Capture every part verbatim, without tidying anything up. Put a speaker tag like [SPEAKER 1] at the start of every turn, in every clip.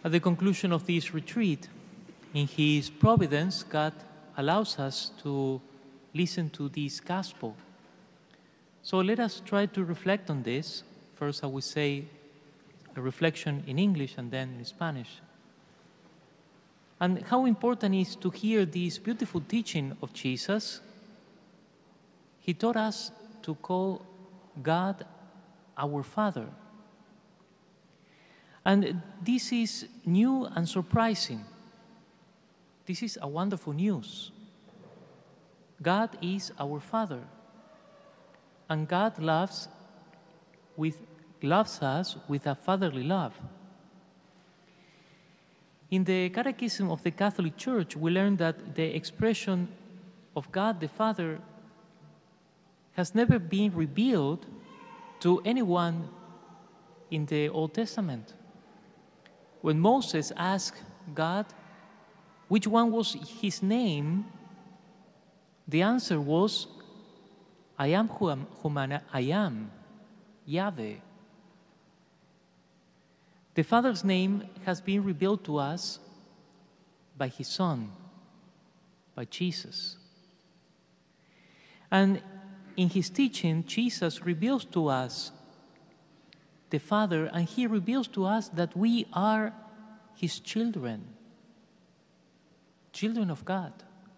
[SPEAKER 1] At the conclusion of this retreat, in His providence, God allows us to listen to this gospel. So let us try to reflect on this. First, I will say a reflection in English and then in Spanish. And how important it is to hear this beautiful teaching of Jesus. He taught us to call God our Father. And this is new and surprising. This is a wonderful news. God is our Father. And God loves, with, loves us with a fatherly love. In the Catechism of the Catholic Church, we learn that the expression of God the Father has never been revealed to anyone in the Old Testament. When Moses asked God which one was his name, the answer was, I am whom I am, Yahweh. The Father's name has been revealed to us by His Son, by Jesus. And in His teaching, Jesus reveals to us the Father, and He reveals to us that we are His children, children of God.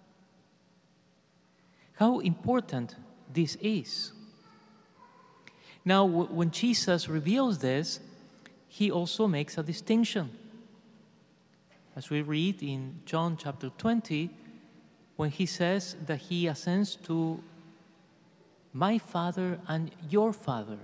[SPEAKER 1] How important this is. Now, when Jesus reveals this, He also makes a distinction. As we read in John chapter twenty, when He says that He ascends to my Father and your Father.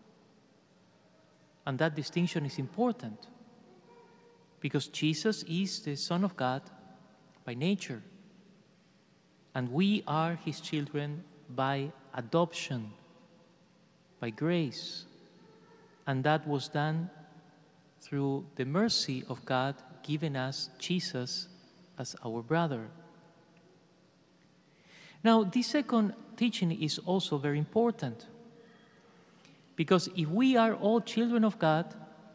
[SPEAKER 1] And that distinction is important because Jesus is the Son of God by nature, and we are His children by adoption, by grace, and that was done through the mercy of God giving us Jesus as our brother. Now, this second teaching is also very important because if we are all children of God,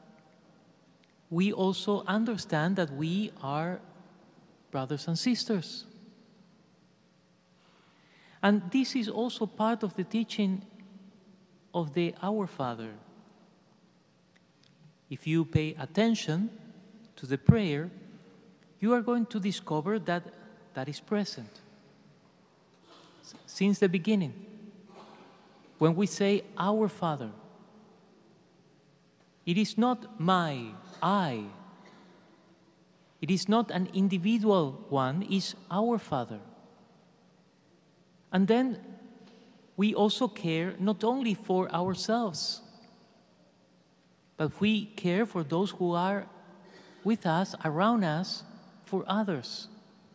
[SPEAKER 1] we also understand that we are brothers and sisters. And this is also part of the teaching of the Our Father. If you pay attention to the prayer, you are going to discover that that is present. Since the beginning, when we say Our Father, it is not my, I. It is not an individual one, it's our Father. And then we also care not only for ourselves, but we care for those who are with us, around us, for others.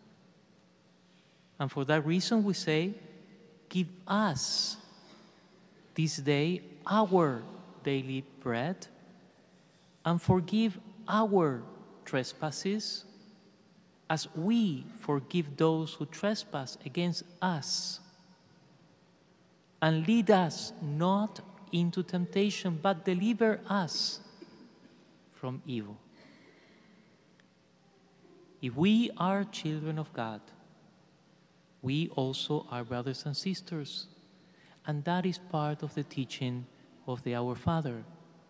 [SPEAKER 1] And for that reason we say, give us this day our daily bread, and forgive our trespasses as we forgive those who trespass against us. And lead us not into temptation, but deliver us from evil. If we are children of God, we also are brothers and sisters, and that is part of the teaching of the Our Father.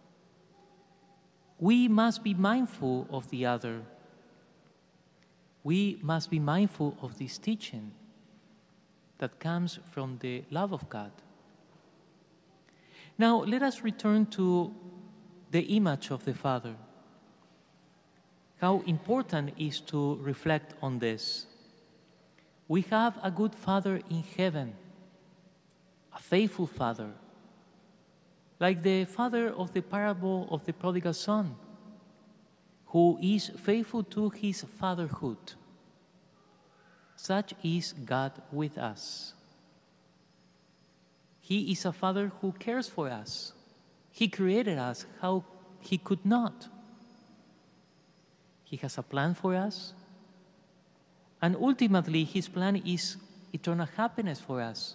[SPEAKER 1] We must be mindful of the other. We must be mindful of this teaching that comes from the love of God. Now, let us return to the image of the Father. How important it is to reflect on this. We have a good Father in heaven, a faithful Father, like the father of the parable of the prodigal son, who is faithful to his fatherhood. Such is God with us. He is a Father who cares for us. He created us how He could not. He has a plan for us, and ultimately His plan is eternal happiness for us.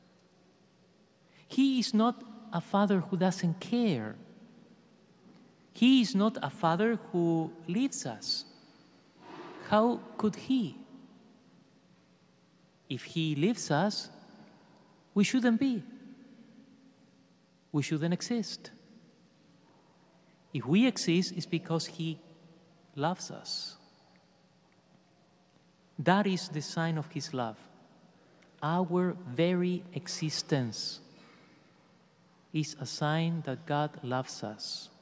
[SPEAKER 1] He is not a Father who doesn't care. He is not a father who leaves us. How could he? If he leaves us, we shouldn't be. We shouldn't exist. If we exist, it's because he loves us. That is the sign of his love. Our very existence is a sign that God loves us.